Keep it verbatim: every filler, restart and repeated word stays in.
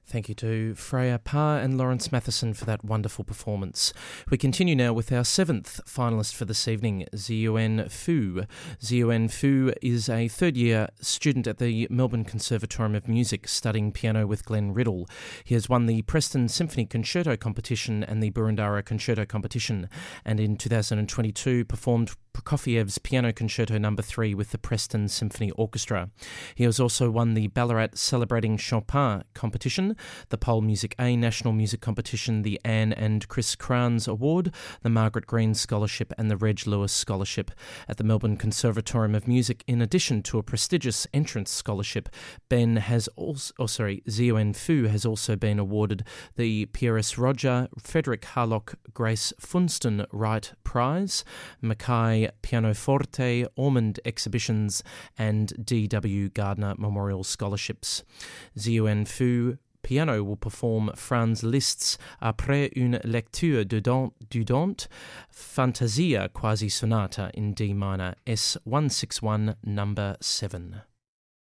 Thank you to Freya Parr and Lawrence Matheson for that wonderful performance. We continue now with our seventh finalist for this evening, Ziyuan Fu. Ziyuan Fu is a third-year student at the Melbourne Conservatorium of Music studying piano with Glenn Riddle. He has won the Preston Symphony Concerto Competition and the Boroondara Concerto Competition, and in two thousand twenty-two performed Prokofiev's Piano Concerto Number three with the Preston Symphony Orchestra. He has also won the Ballarat Celebrating Chopin Competition, the Pole Music A National Music Competition, the Anne and Chris Kranz Award, the Margaret Green Scholarship and the Reg Lewis Scholarship. At the Melbourne Conservatorium of Music, in addition to a prestigious entrance scholarship, Ben has also, oh sorry, Ziyuan Fu has also been awarded the Pieris Roger, Frederick Harlock, Grace Funston Wright Prize, Mackay Pianoforte, Ormond Exhibitions and D W Gardner Memorial Scholarships. Ziyuan Fu Piano will perform Franz Liszt's Après une lecture du Dante, du Dante Fantasia Quasi Sonata in D minor, S one sixty-one, number seven.